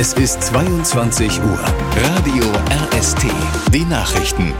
Es ist 22 Uhr. Radio RST. Die Nachrichten.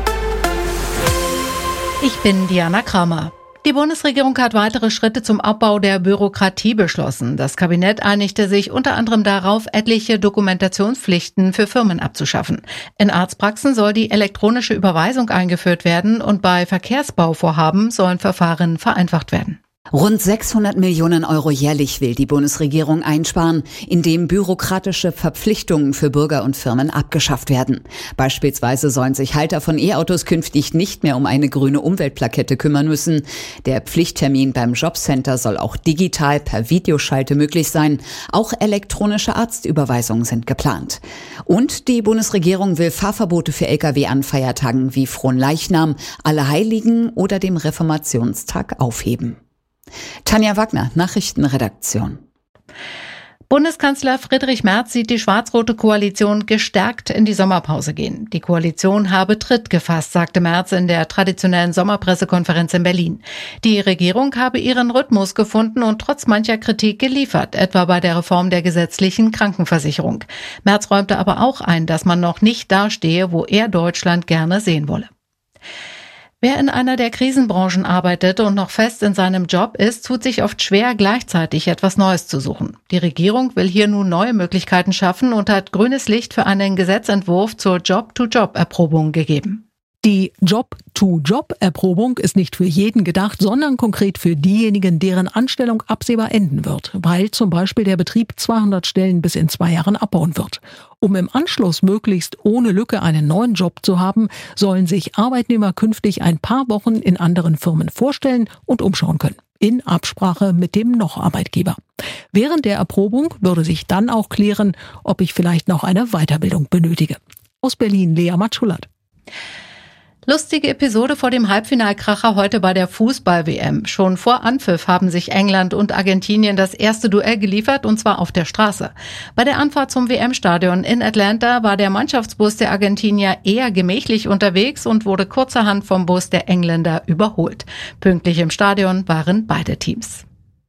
Ich bin Diana Kramer. Die Bundesregierung hat weitere Schritte zum Abbau der Bürokratie beschlossen. Das Kabinett einigte sich unter anderem darauf, etliche Dokumentationspflichten für Firmen abzuschaffen. In Arztpraxen soll die elektronische Überweisung eingeführt werden und bei Verkehrsbauvorhaben sollen Verfahren vereinfacht werden. Rund 600 Millionen Euro jährlich will die Bundesregierung einsparen, indem bürokratische Verpflichtungen für Bürger und Firmen abgeschafft werden. Beispielsweise sollen sich Halter von E-Autos künftig nicht mehr um eine grüne Umweltplakette kümmern müssen. Der Pflichttermin beim Jobcenter soll auch digital per Videoschalte möglich sein. Auch elektronische Arztüberweisungen sind geplant. Und die Bundesregierung will Fahrverbote für Lkw an Feiertagen wie Fronleichnam, Allerheiligen oder dem Reformationstag aufheben. Tanja Wagner, Nachrichtenredaktion. Bundeskanzler Friedrich Merz sieht die schwarz-rote Koalition gestärkt in die Sommerpause gehen. Die Koalition habe Tritt gefasst, sagte Merz in der traditionellen Sommerpressekonferenz in Berlin. Die Regierung habe ihren Rhythmus gefunden und trotz mancher Kritik geliefert, etwa bei der Reform der gesetzlichen Krankenversicherung. Merz räumte aber auch ein, dass man noch nicht dastehe, wo er Deutschland gerne sehen wolle. Wer in einer der Krisenbranchen arbeitet und noch fest in seinem Job ist, tut sich oft schwer, gleichzeitig etwas Neues zu suchen. Die Regierung will hier nun neue Möglichkeiten schaffen und hat grünes Licht für einen Gesetzentwurf zur Job-to-Job-Erprobung gegeben. Die Job-to-Job-Erprobung ist nicht für jeden gedacht, sondern konkret für diejenigen, deren Anstellung absehbar enden wird, weil zum Beispiel der Betrieb 200 Stellen bis in 2 Jahren abbauen wird. Um im Anschluss möglichst ohne Lücke einen neuen Job zu haben, sollen sich Arbeitnehmer künftig ein paar Wochen in anderen Firmen vorstellen und umschauen können, in Absprache mit dem Noch-Arbeitgeber. Während der Erprobung würde sich dann auch klären, ob ich vielleicht noch eine Weiterbildung benötige. Aus Berlin, Lea Matschulat. Lustige Episode vor dem Halbfinalkracher heute bei der Fußball-WM. Schon vor Anpfiff haben sich England und Argentinien das erste Duell geliefert, und zwar auf der Straße. Bei der Anfahrt zum WM-Stadion in Atlanta war der Mannschaftsbus der Argentinier eher gemächlich unterwegs und wurde kurzerhand vom Bus der Engländer überholt. Pünktlich im Stadion waren beide Teams.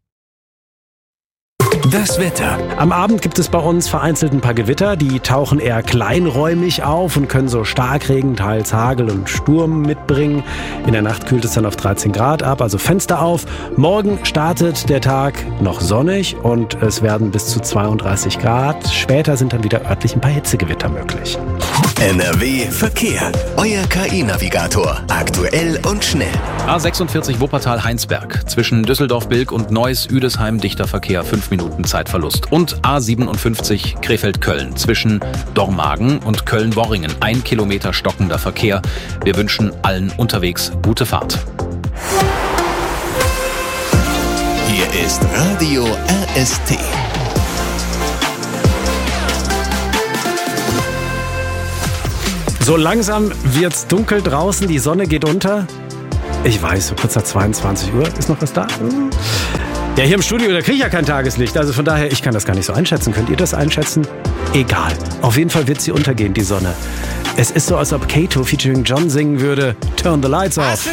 Das Wetter. Am Abend gibt es bei uns vereinzelt ein paar Gewitter, die tauchen eher kleinräumig auf und können so Starkregen, teils Hagel und Sturm mitbringen. In der Nacht kühlt es dann auf 13 Grad ab, also Fenster auf. Morgen startet der Tag noch sonnig und es werden bis zu 32 Grad. Später sind dann wieder örtlich ein paar Hitzegewitter möglich. NRW Verkehr. Euer KI-Navigator. Aktuell und schnell. A46 Wuppertal-Heinsberg. Zwischen Düsseldorf-Bilk und Neuss-Üdesheim dichter Verkehr, 5 Minuten Zeitverlust. Und A57 Krefeld-Köln. Zwischen Dormagen und Köln-Worringen. 1 Kilometer stockender Verkehr. Wir wünschen allen unterwegs gute Fahrt. Hier ist Radio RST. So langsam wird's dunkel draußen, die Sonne geht unter. Ich weiß, so kurz nach 22 Uhr. Ist noch was da? Ja, hier im Studio, da kriege ich ja kein Tageslicht. Also von daher, ich kann das gar nicht so einschätzen. Könnt ihr das einschätzen? Egal. Auf jeden Fall wird sie untergehen, die Sonne. Es ist so, als ob Kato featuring John singen würde, Turn the Lights Off.